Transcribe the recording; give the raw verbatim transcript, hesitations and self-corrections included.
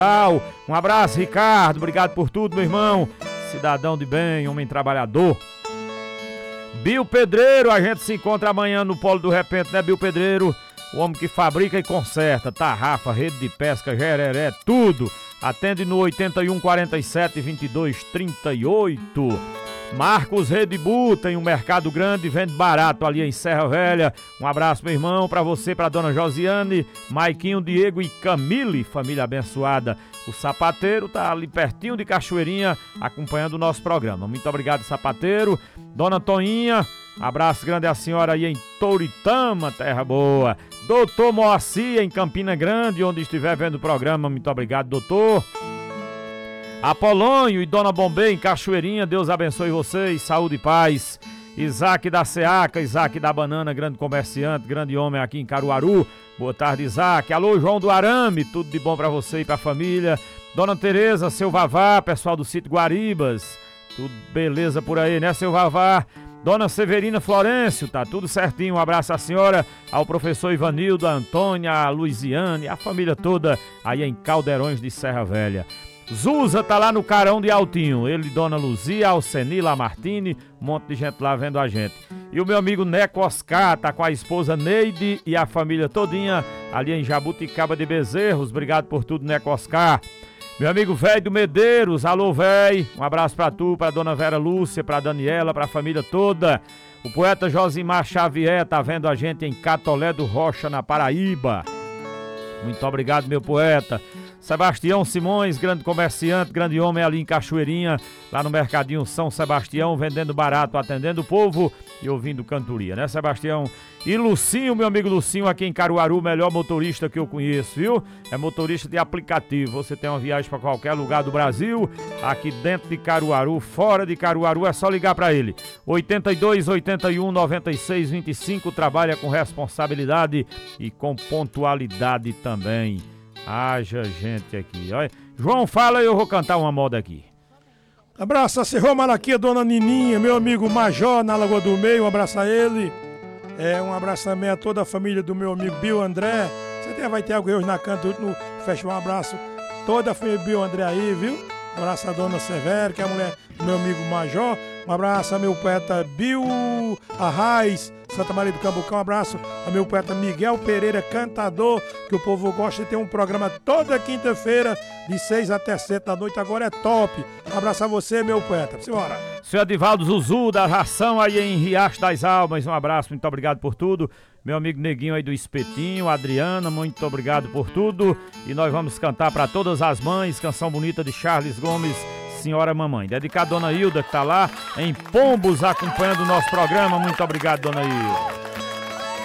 Um abraço, Ricardo, obrigado por tudo, meu irmão. Cidadão de bem, homem trabalhador. Bio Pedreiro, a gente se encontra amanhã no Polo do Repente, né, Bio Pedreiro? O homem que fabrica e conserta, tarrafa, rede de pesca, gereré, tudo. Atende no oitenta e um, quarenta e sete, vinte e dois, trinta e oito. Marcos Redibu tem um mercado grande, vende barato ali em Serra Velha. Um abraço, meu irmão, pra você, pra dona Josiane, Maiquinho, Diego e Camille, família abençoada. O sapateiro tá ali pertinho de Cachoeirinha, acompanhando o nosso programa. Muito obrigado, sapateiro. Dona Toninha, abraço grande à senhora aí em Touritama, terra boa. Doutor Moacir, em Campina Grande, onde estiver vendo o programa. Muito obrigado, doutor. Apolônio e Dona Bombê em Cachoeirinha, Deus abençoe vocês, saúde e paz. Isaac da Seaca, Isaac da Banana, grande comerciante, grande homem aqui em Caruaru. Boa tarde, Isaac. Alô, João do Arame, tudo de bom pra você e pra família. Dona Tereza, seu Vavá, pessoal do sítio Guaribas, tudo beleza por aí, né, seu Vavá? Dona Severina Florencio, tá tudo certinho, um abraço à senhora, ao professor Ivanildo, a Antônia, a Luiziane, a família toda aí em Caldeirões de Serra Velha. Zuza tá lá no Carão de Altinho, ele, Dona Luzia, Alceni, Lamartine, um monte de gente lá vendo a gente. E o meu amigo Neco Oscar tá com a esposa Neide e a família todinha ali em Jabuticaba de Bezerros. Obrigado por tudo, Neco Oscar. Meu amigo Velho do Medeiros, alô véi, um abraço pra tu, pra Dona Vera Lúcia, pra Daniela, pra família toda. O poeta Josimar Xavier tá vendo a gente em Catolé do Rocha, na Paraíba. Muito obrigado, meu poeta. Sebastião Simões, grande comerciante, grande homem ali em Cachoeirinha, lá no Mercadinho São Sebastião, vendendo barato, atendendo o povo e ouvindo cantoria, né, Sebastião? E Lucinho, meu amigo Lucinho, aqui em Caruaru, o melhor motorista que eu conheço, viu? É motorista de aplicativo. Você tem uma viagem para qualquer lugar do Brasil, aqui dentro de Caruaru, fora de Caruaru, é só ligar para ele. oitenta e dois, oitenta e um, noventa e seis, vinte e cinco, trabalha com responsabilidade e com pontualidade também. Haja gente aqui, olha. João, fala e eu vou cantar uma moda aqui. Abraça a Serrô Malaquia, Dona Nininha, meu amigo Major na Lagoa do Meio, um abraço a ele. É, um abraço também a toda a família do meu amigo Bio André. Você até vai ter algo hoje na canto no festival. Um abraço toda a família Bio André aí, viu? Um abraço a Dona Severo, que é a mulher do meu amigo Major. Um abraço a meu poeta Bio Arraes, Santa Maria do Cambucão. Um abraço a meu poeta Miguel Pereira, cantador, que o povo gosta de ter um programa toda quinta-feira, de seis até sete da noite. Agora é top. Um abraço a você, meu poeta. Simbora. Seu Edivaldo Zuzu, da Ração aí em Riacho das Almas. Um abraço, muito obrigado por tudo. Meu amigo Neguinho aí do Espetinho, Adriana, muito obrigado por tudo. E nós vamos cantar para todas as mães, canção bonita de Charles Gomes, Senhora Mamãe. Dedicado a Dona Hilda, que tá lá em Pombos acompanhando o nosso programa. Muito obrigado, Dona Hilda.